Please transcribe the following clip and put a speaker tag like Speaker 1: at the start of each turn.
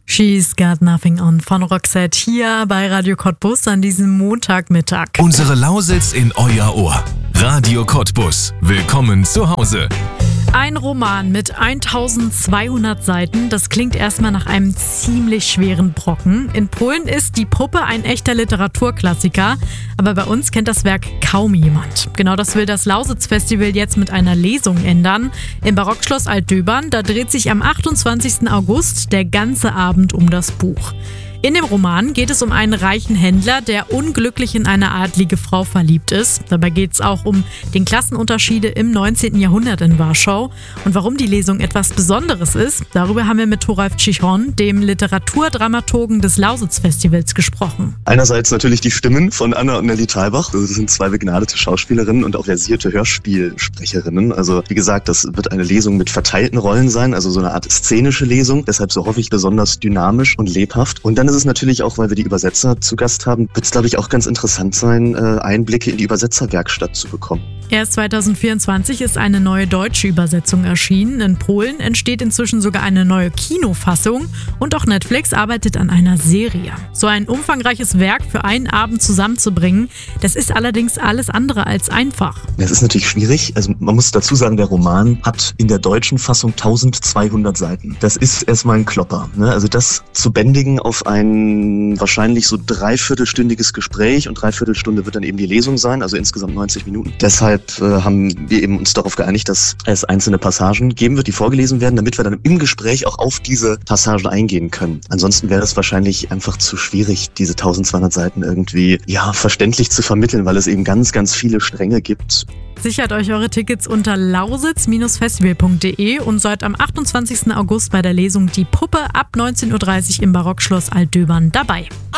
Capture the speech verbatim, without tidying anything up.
Speaker 1: She's Got Nothing On von Roxette hier bei Radio Cottbus an diesem Montagmittag.
Speaker 2: Unsere Lausitz in euer Ohr. Radio Cottbus. Willkommen zu Hause.
Speaker 1: Ein Roman mit eintausendzweihundert Seiten, das klingt erstmal nach einem ziemlich schweren Brocken. In Polen ist Die Puppe ein echter Literaturklassiker, aber bei uns kennt das Werk kaum jemand. Genau das will das Lausitz-Festival jetzt mit einer Lesung ändern. Im Barockschloss Altdöbern, da dreht sich am achtundzwanzigsten August der ganze Abend um das Buch. In dem Roman geht es um einen reichen Händler, der unglücklich in eine adlige Frau verliebt ist. Dabei geht es auch um den Klassenunterschiede im neunzehnten Jahrhundert in Warschau. Und warum die Lesung etwas Besonderes ist, darüber haben wir mit Thoralf Chichon, dem Literaturdramaturgen des Lausitz-Festivals, gesprochen.
Speaker 3: Einerseits natürlich die Stimmen von Anna und Nelly Thalbach. Das sind zwei begnadete Schauspielerinnen und auch versierte Hörspielsprecherinnen. Also wie gesagt, das wird eine Lesung mit verteilten Rollen sein, also so eine Art szenische Lesung. Deshalb, so hoffe ich, besonders dynamisch und lebhaft. Und dann ist es natürlich auch, weil wir die Übersetzer zu Gast haben, wird es, glaube ich, auch ganz interessant sein, Einblicke in die Übersetzerwerkstatt zu bekommen.
Speaker 1: Erst zweitausendvierundzwanzig ist eine neue deutsche Übersetzung erschienen. In Polen entsteht inzwischen sogar eine neue Kinofassung und auch Netflix arbeitet an einer Serie. So ein umfangreiches Werk für einen Abend zusammenzubringen, das ist allerdings alles andere als einfach.
Speaker 3: Das ist natürlich schwierig. Also man muss dazu sagen, der Roman hat in der deutschen Fassung eintausendzweihundert Seiten. Das ist erstmal ein Klopper, ne? Also das zu bändigen auf ein wahrscheinlich so dreiviertelstündiges Gespräch und Dreiviertelstunde wird dann eben die Lesung sein, also insgesamt neunzig Minuten. Deshalb äh, haben wir eben uns darauf geeinigt, dass es einzelne Passagen geben wird, die vorgelesen werden, damit wir dann im Gespräch auch auf diese Passagen eingehen können. Ansonsten wäre es wahrscheinlich einfach zu schwierig, diese eintausendzweihundert Seiten irgendwie ja verständlich zu vermitteln, weil es eben ganz, ganz viele Stränge gibt.
Speaker 1: Sichert euch eure Tickets unter lausitz festival punkt de und seid am achtundzwanzigsten August bei der Lesung Die Puppe ab neunzehn Uhr dreißig im Barockschloss Altdöbern dabei.